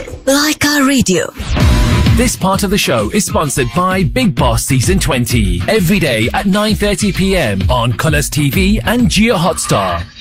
Laika Radio. This part of the show is sponsored by Big Boss Season 20. Every day at 9:30 p.m. on Colours TV and Geo Hotstar.